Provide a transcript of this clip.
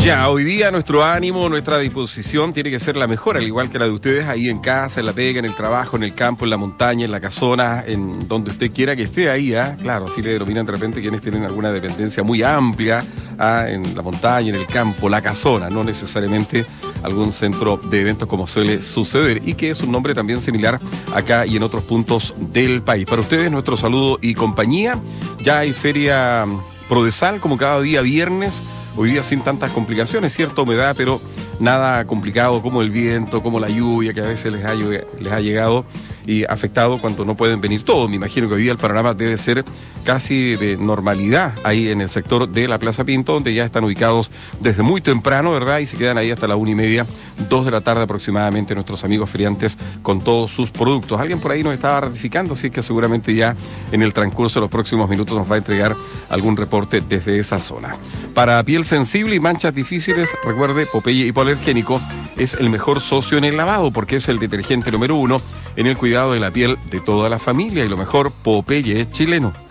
Ya, hoy día nuestro ánimo, nuestra disposición tiene que ser la mejor, al igual que la de ustedes, ahí en casa, en la pega, en el trabajo, en el campo, en la montaña, en la casona, en donde usted quiera que esté ahí, claro, así le denominan de repente quienes tienen alguna dependencia muy amplia, en la montaña, en el campo, la casona, no necesariamente algún centro de eventos como suele suceder, y que es un nombre también similar acá y en otros puntos del país. Para ustedes, nuestro saludo y compañía. Ya hay feria Prodesal, como cada día viernes. Hoy día sin tantas complicaciones, cierta humedad, pero nada complicado como el viento, como la lluvia que a veces les ha llegado y afectado cuando no pueden venir todos. Me imagino que hoy día el panorama debe ser casi de normalidad ahí en el sector de la Plaza Pinto, donde ya están ubicados desde muy temprano, ¿verdad? Y se quedan ahí hasta la 1:30, 2 de la tarde aproximadamente, nuestros amigos feriantes con todos sus productos. Alguien por ahí nos estaba ratificando, así que seguramente ya en el transcurso de los próximos minutos nos va a entregar algún reporte desde esa zona. Para piel sensible y manchas difíciles, recuerde, Popeye Hipoalergénico es el mejor socio en el lavado, porque es el detergente número 1 en el cuidado de la piel de toda la familia, y lo mejor, Popeye es chileno.